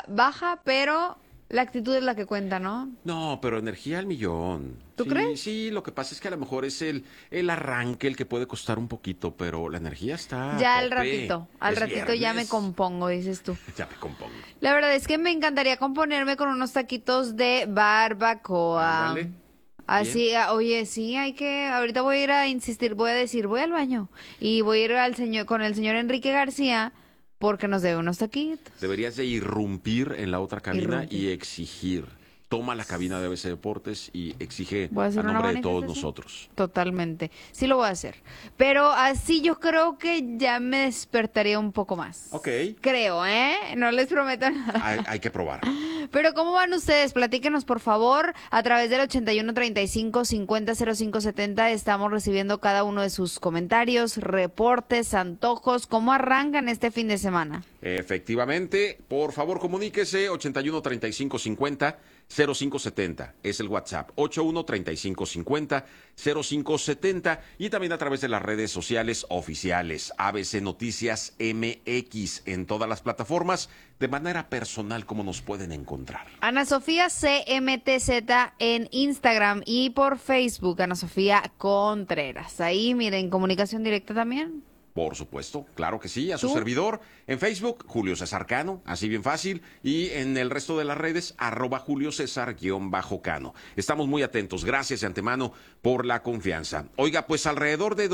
baja, pero la actitud es la que cuenta, ¿no? No, pero energía al millón. ¿Tú Sí, crees? Sí, lo que pasa es que a lo mejor es el arranque el que puede costar un poquito, pero la energía está a Ya tope. al Es ratito ya me viernes. compongo, dices tú. Ya me compongo. La verdad es que me encantaría componerme con unos taquitos de barbacoa. Ándale. Bien. Así, oye, sí, ahorita voy a ir a insistir, voy a decir, voy al baño y voy a ir con el señor Enrique García porque nos debe unos taquitos. Deberías de irrumpir en la otra cabina Irrumpir. y exigir. Toma la cabina de ABC Deportes y exige Voy a hacer a una nombre de todos manifestación. nosotros. Totalmente. Sí lo voy a hacer. Pero así yo creo que ya me despertaría un poco más. Ok. Creo, ¿eh? No les prometo nada. Hay que probar. Pero ¿cómo van ustedes? Platíquenos, por favor, a través del 8135-500570. Estamos recibiendo cada uno de sus comentarios, reportes, antojos. ¿Cómo arrancan este fin de semana? Efectivamente, por favor comuníquese 81 35 50 0570, es el WhatsApp 81 35 50 0570 y también a través de las redes sociales oficiales ABC Noticias MX en todas las plataformas, de manera personal como nos pueden encontrar. Ana Sofía CMTZ en Instagram y por Facebook, Ana Sofía Contreras. Ahí, miren, comunicación directa también. Por supuesto, claro que sí, a su ¿Tú? servidor. En Facebook, Julio César Cano, así bien fácil. Y en el resto de las redes, @Julio César_Cano. Estamos muy atentos. Gracias de antemano por la confianza. Oiga, pues alrededor de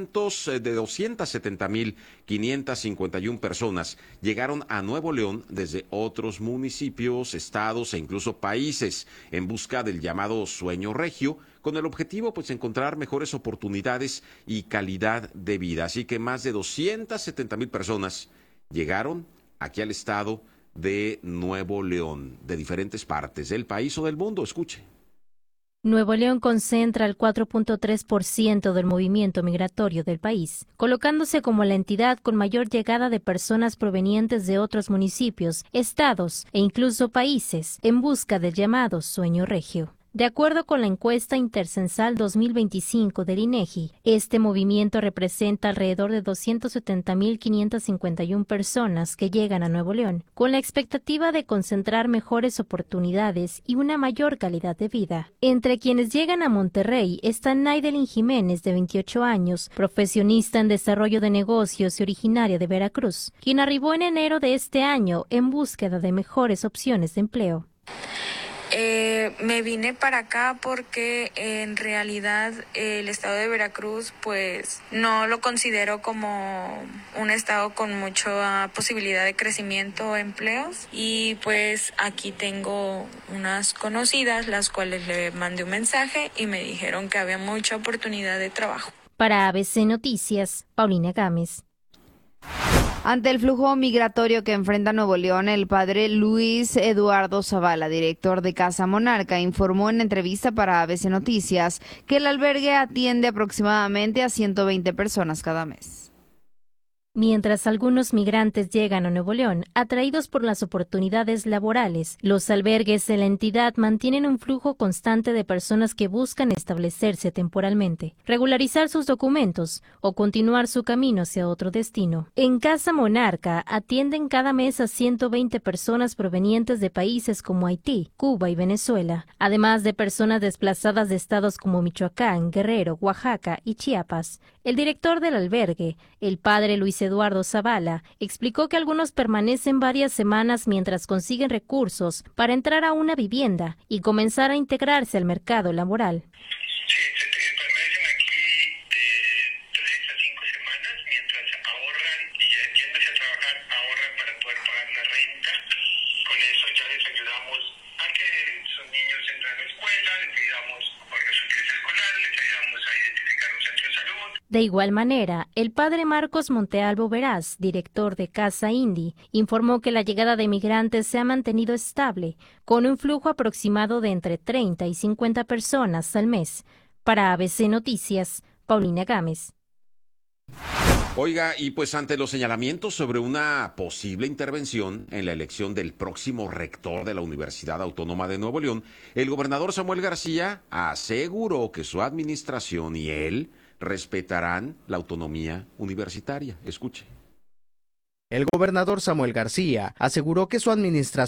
270,551 personas llegaron a Nuevo León desde otros municipios, estados e incluso países en busca del llamado sueño regio, con el objetivo pues encontrar mejores oportunidades y calidad de vida. Así que más de 270,000 personas llegaron aquí al estado de Nuevo León, de diferentes partes del país o del mundo. Escuche. Nuevo León concentra el 4.3% del movimiento migratorio del país, colocándose como la entidad con mayor llegada de personas provenientes de otros municipios, estados e incluso países en busca del llamado sueño regio. De acuerdo con la encuesta intercensal 2025 del INEGI, este movimiento representa alrededor de 270,551 personas que llegan a Nuevo León, con la expectativa de concentrar mejores oportunidades y una mayor calidad de vida. Entre quienes llegan a Monterrey está Naidelin Jiménez, de 28 años, profesionista en desarrollo de negocios y originaria de Veracruz, quien arribó en enero de este año en búsqueda de mejores opciones de empleo. Me vine para acá porque en realidad el estado de Veracruz pues no lo considero como un estado con mucha posibilidad de crecimiento o empleos, y pues aquí tengo unas conocidas las cuales le mandé un mensaje y me dijeron que había mucha oportunidad de trabajo. Para ABC Noticias, Paulina Gámez. Ante el flujo migratorio que enfrenta Nuevo León, el padre Luis Eduardo Zavala, director de Casa Monarca, informó en entrevista para ABC Noticias que el albergue atiende aproximadamente a 120 personas cada mes. Mientras algunos migrantes llegan a Nuevo León, atraídos por las oportunidades laborales, los albergues de la entidad mantienen un flujo constante de personas que buscan establecerse temporalmente, regularizar sus documentos o continuar su camino hacia otro destino. En Casa Monarca atienden cada mes a 120 personas provenientes de países como Haití, Cuba y Venezuela, además de personas desplazadas de estados como Michoacán, Guerrero, Oaxaca y Chiapas. El director del albergue, el padre Luis Eduardo Zavala, explicó que algunos permanecen varias semanas mientras consiguen recursos para entrar a una vivienda y comenzar a integrarse al mercado laboral. Sí, permanecen aquí de 3 a 5 semanas mientras ahorran y yéndose a trabajar, ahorran para poder pagar la renta. Con eso ya les ayudamos a que sus niños entren a la escuela, les ayudamos con los útiles escolares, les ayudamos a identificar un centro de salud. De igual manera, el padre Marcos Montealvo Veraz, director de Casa Indy, informó que la llegada de migrantes se ha mantenido estable, con un flujo aproximado de entre 30 y 50 personas al mes. Para ABC Noticias, Paulina Gámez. Oiga, y pues ante los señalamientos sobre una posible intervención en la elección del próximo rector de la Universidad Autónoma de Nuevo León, el gobernador Samuel García aseguró que su administración y él respetarán la autonomía universitaria. Escuche. El gobernador Samuel García aseguró que su administración